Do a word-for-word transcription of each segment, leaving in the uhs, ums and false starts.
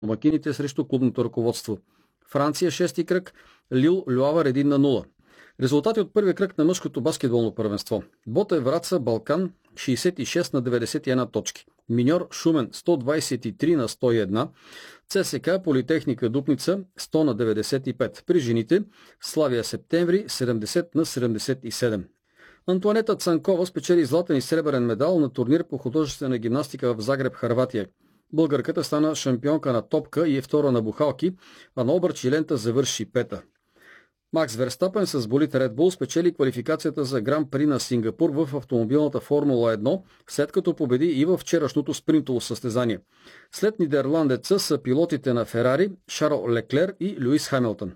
домакините срещу клубното ръководство. Франция шести кръг, Лил Люавър едно на нула. Резултати от първия кръг на мъжкото баскетболно първенство. Ботев Враца Балкан шейсет и шест на деветдесет и една точки. Миньор Шумен сто двадесет и три на сто и една. ЦСКА Политехника Дупница сто на деветдесет и пет. При жените Славия Септември седемдесет на седемдесет и седем. Антуанета Цанкова спечели златен и сребърен медал на турнир по художествена гимнастика в Загреб, Хърватия. Българката стана шампионка на топка и е втора на бухалки, а на обръч и лента завърши пета. Макс Верстапен с болид Red Bull спечели квалификацията за Гран При на Сингапур в автомобилната Формула едно, след като победи и във вчерашното спринтово състезание. След нидерландеца са пилотите на Ферари, Шарл Леклер и Люис Хамилтън.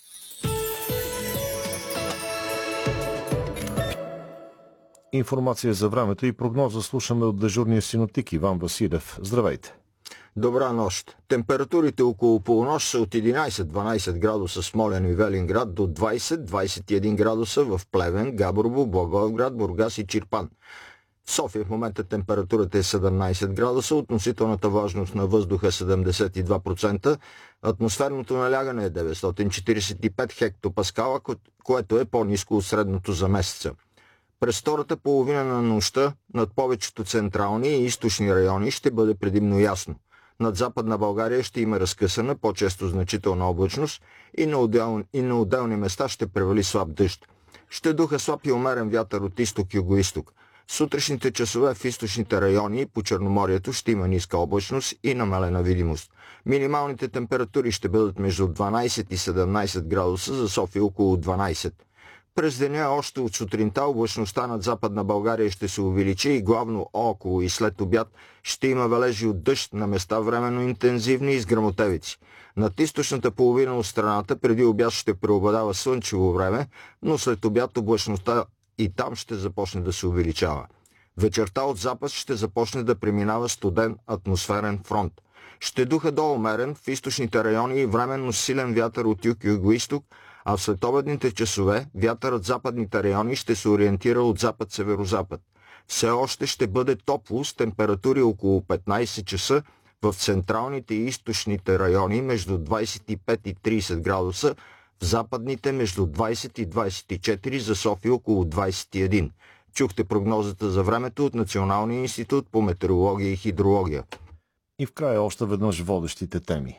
Информация за времето и прогноза слушаме от дежурния синоптик Иван Василев. Здравейте! Добра нощ. Температурите около полунощ са от единадесет-дванадесет градуса в Смолян и Велинград до двадесет-двадесет и един градуса в Плевен, Габрово, Благоевград, Бургас и Чирпан. В София в момента температурата е седемнадесет градуса, относителната влажност на въздуха е седемдесет и два процента, атмосферното налягане е деветстотин четиридесет и пет хектопаскала, което е по-ниско от средното за месеца. През втората половина на нощта над повечето централни и източни райони ще бъде предимно ясно. Над Западна България ще има разкъсана, по-често значителна облачност и на, отдел... и на отделни места ще превали слаб дъжд. Ще духа слаб и умерен вятър от изток-югоизток. Сутрешните часове в източните райони по Черноморието ще има ниска облачност и намалена видимост. Минималните температури ще бъдат между дванадесет и седемнадесет градуса, за София около дванадесет. През деня още от сутринта облачността над Западна България ще се увеличи и главно около и след обяд ще има валежи от дъжд, на места временно интензивни и с гръмотевици. Над източната половина от страната преди обяд ще преобладава слънчево време, но след обяд облачността и там ще започне да се увеличава. Вечерта от запад ще започне да преминава студен атмосферен фронт. Ще духа до умерен в източните райони и временно силен вятър от юг-югоизток, а в следобедните часове вятърът в западните райони ще се ориентира от запад-северозапад. Все още ще бъде топло с температури около петнадесет часа в централните и източните райони между двадесет и пет и тридесет градуса, в западните между двадесет и двадесет и четири, за София около двадесет и един. Чухте прогнозата за времето от Националния институт по метеорология и хидрология. И в края още веднъж водещите теми.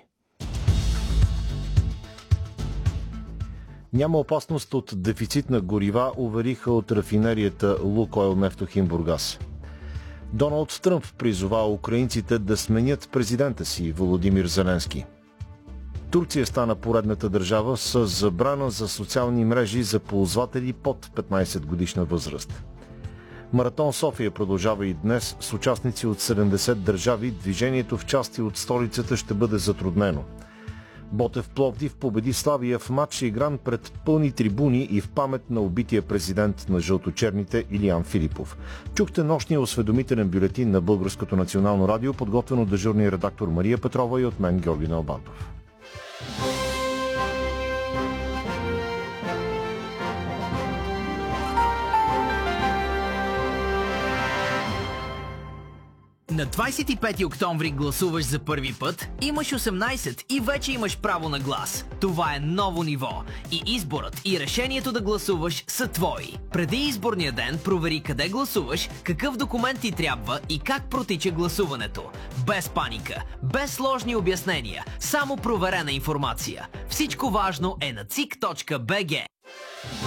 Няма опасност от дефицит на горива, увериха от рафинерията Лукойл Нефтохим Бургас. Доналд Тръмп призова украинците да сменят президента си Володимир Зеленски. Турция стана поредната държава с забрана за социални мрежи за ползватели под петнадесет годишна възраст. Маратон София продължава и днес с участници от седемдесет държави. Движението в части от столицата ще бъде затруднено. Ботев Пловдив победи Славия в матч, игран пред пълни трибуни и в памет на убития президент на жълточерните Илиян Филипов. Чухте нощния осведомителен бюлетин на Българското национално радио, подготвен от дежурния редактор Мария Петрова и от мен Георги Налбантов. На двадесет и пети октомври гласуваш за първи път, имаш осемнадесет и вече имаш право на глас. Това е ново ниво и изборът и решението да гласуваш са твои. Преди изборния ден провери къде гласуваш, какъв документ ти трябва и как протича гласуването. Без паника, без сложни обяснения, само проверена информация. Всичко важно е на цик точка бг.